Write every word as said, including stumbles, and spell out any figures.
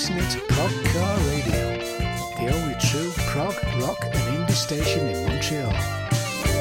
listening to Prog Car Radio, the only true prog, rock and indie station in Montreal.